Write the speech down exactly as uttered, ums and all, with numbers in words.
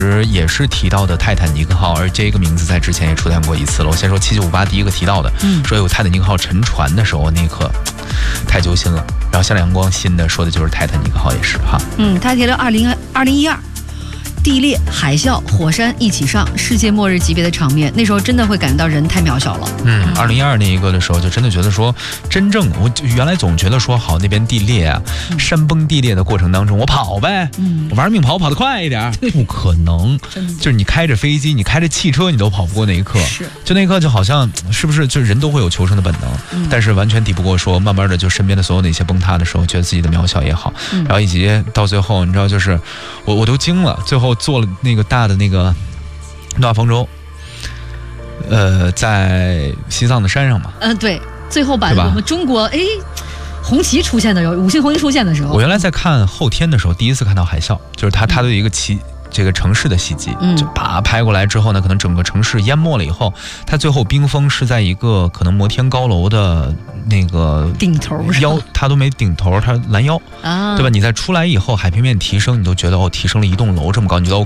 也是提到的泰坦尼克号，而这个名字在之前也出现过一次了。我先说七九五八第一个提到的，嗯，说有泰坦尼克号沉船的时候，那一刻太揪心了。然后向阳光新的说的就是泰坦尼克号也是哈， 嗯，他提了二零二零一二。地裂、海啸、火山一起上，世界末日级别的场面，那时候真的会感觉到人太渺小了。 嗯，二零一二那一个的时候，就真的觉得说，真正我原来总觉得说，好那边地裂啊，嗯、山崩地裂的过程当中，我跑呗，嗯，我玩命跑，跑得快一点，不可能，就是你开着飞机，你开着汽车，你都跑不过那一刻。 是， 就那一刻就好像是不是，就人都会有求生的本能，嗯、但是完全抵不过说，慢慢的就身边的所有的一些崩塌的时候，觉得自己的渺小也好，嗯、然后以及到最后，你知道，就是我我都惊了，最后做了那个大的那个诺亚方舟，呃，在西藏的山上嘛。 嗯、呃，对，最后把我们中国哎红旗出现的时候，五星红旗出现的时候， 我原来在看后天的时候，第一次看到海啸，就是它它的一个旗。这个城市的袭击，就啪拍过来之后呢，可能整个城市淹没了以后，它最后冰封是在一个可能摩天高楼的那个顶头腰，它都没顶头，它拦腰啊，对吧？你再出来以后，海平面提升，你都觉得哦，提升了一栋楼这么高，你觉得